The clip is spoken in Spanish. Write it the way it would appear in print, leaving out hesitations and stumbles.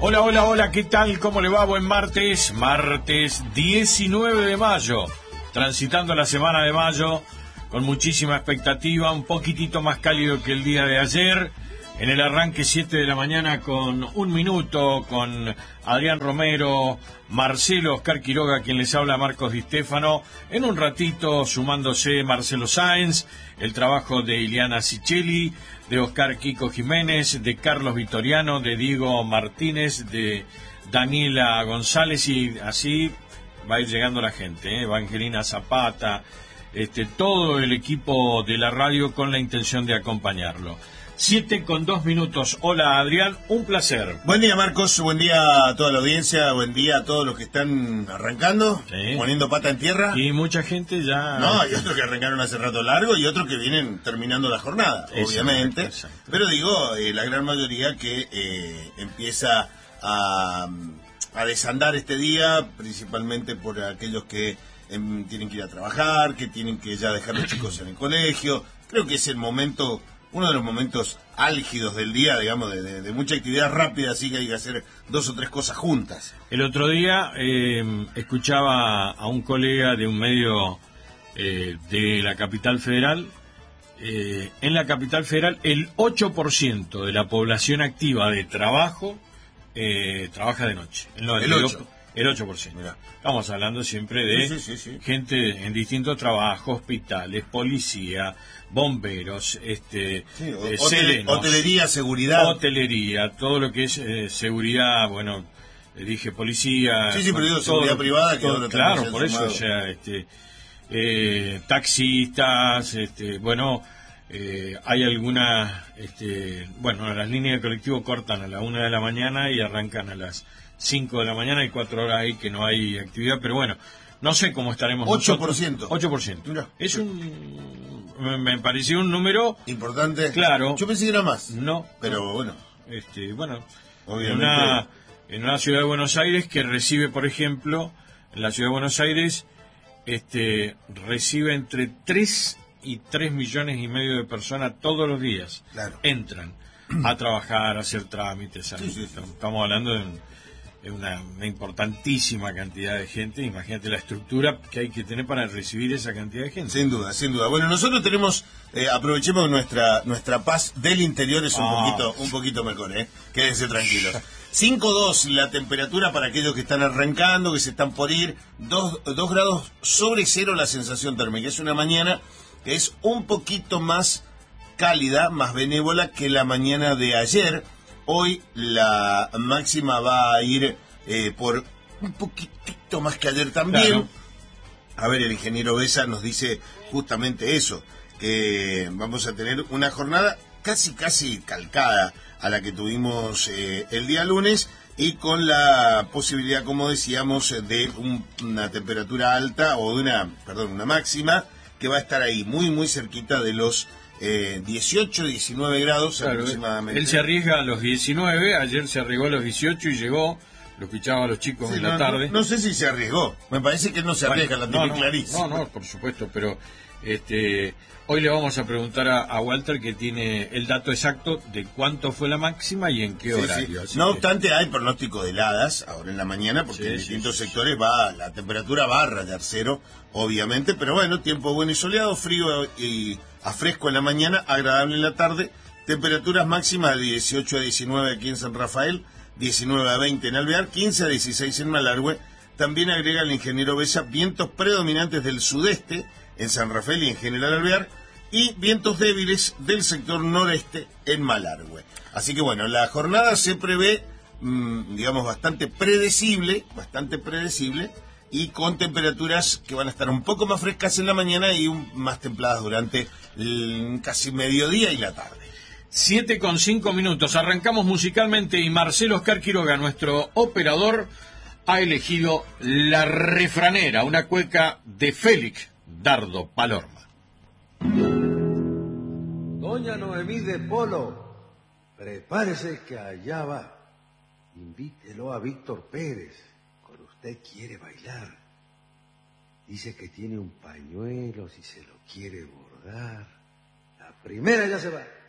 Hola, hola, hola, ¿qué tal? ¿Cómo le va? Buen martes, martes 19 de mayo, transitando la semana de mayo con muchísima expectativa, un poquitito más cálido que el día de ayer, en el arranque 7 de la mañana con un minuto, con Adrián Romero, Marcelo, Oscar Quiroga, quien les habla, Marcos Di Stefano, en un ratito sumándose Marcelo Sáenz, el trabajo de Ileana Sicheli, de Oscar Kiko Jiménez, de Carlos Vitoriano, de Diego Martínez, de Daniela González, y así va a ir llegando la gente, Evangelina Zapata, todo el equipo de la radio con la intención de acompañarlo. 7:02. Hola Adrián, un placer. Buen día Marcos, buen día a toda la audiencia, buen día a todos los que están arrancando, Sí. Poniendo pata en tierra. Y mucha gente ya... No, hay otros que arrancaron hace rato largo y otros que vienen terminando la jornada, obviamente. Exacto. Pero digo, la gran mayoría que empieza a desandar este día, principalmente por aquellos que tienen que ir a trabajar, que tienen que ya dejar los chicos en el colegio. Creo que es el momento... uno de los momentos álgidos del día, digamos, de mucha actividad rápida, así que hay que hacer 2 o 3 cosas juntas. El otro día escuchaba a un colega de un medio de la capital federal. En la capital federal el 8% de la población activa de trabajo trabaja de noche. El 8%. Mirá. Estamos hablando siempre de Sí. gente en distintos trabajos, hospitales, policía, bomberos, serenos, Hotelería, seguridad. hotelería, todo lo que es seguridad, bueno, dije policía. Sí, pero digo, todo, seguridad privada, que ahora claro, también por se han eso, o sea, taxistas, hay algunas, las líneas de colectivo cortan a la 1 de la mañana y arrancan a las 5 de la mañana, y 4 horas ahí que no hay actividad, pero bueno, no sé cómo estaremos 8%. 8%. Mirá. Es me pareció un número Importante. claro. Yo pensé que era más. No. Pero bueno. Obviamente. Obviamente. En una ciudad de Buenos Aires que recibe, por ejemplo, en la ciudad de Buenos Aires, recibe entre 3 y 3 millones y medio de personas todos los días. Claro. Entran a trabajar, a hacer trámites. Sí. Estamos hablando de una importantísima cantidad de gente. Imagínate la estructura que hay que tener para recibir esa cantidad de gente. Sin duda. Bueno, nosotros tenemos, aprovechemos nuestra paz del interior es un poquito mejor, Quédense tranquilos. 5.2 la temperatura para aquellos que están arrancando, que se están por ir. 2 grados sobre cero la sensación térmica. Es una mañana que es un poquito más cálida, más benévola que la mañana de ayer. Hoy la máxima va a ir por un poquitito más que ayer también. Claro. A ver, el ingeniero Besa nos dice justamente eso, que vamos a tener una jornada casi calcada a la que tuvimos el día lunes, y con la posibilidad, como decíamos, de una temperatura alta, o de una máxima que va a estar ahí muy cerquita de los 18, 19 grados, claro, aproximadamente. Él se arriesga a los 19, ayer se arriesgó a los 18 y llegó, lo escuchaba a los chicos en la tarde. No sé si se arriesgó, me parece que no se arriesga, la tiene clarísima. No, por supuesto, pero hoy le vamos a preguntar a Walter, que tiene el dato exacto de cuánto fue la máxima y en qué horario. No obstante, hay pronóstico de heladas ahora en la mañana, porque en distintos sectores la temperatura va a rayar cero, obviamente, pero bueno, tiempo bueno y soleado, frío y a fresco en la mañana, agradable en la tarde, temperaturas máximas de 18 a 19 aquí en San Rafael, 19 a 20 en Alvear, 15 a 16 en Malargüe. También agrega el ingeniero Besa vientos predominantes del sudeste en San Rafael y en General Alvear, y vientos débiles del sector noreste en Malargüe. Así que bueno, la jornada se prevé, bastante predecible, y con temperaturas que van a estar un poco más frescas en la mañana y más templadas durante casi mediodía y la tarde. 7:05. Arrancamos musicalmente y Marcelo Oscar Quiroga, nuestro operador, ha elegido La Refranera, una cueca de Félix Dardo Palorma. Doña Noemí de Polo, prepárese que allá va. Invítelo a Víctor Pérez, con usted quiere bailar. Dice que tiene un pañuelo si se lo quiere bordar. La primera ya se va.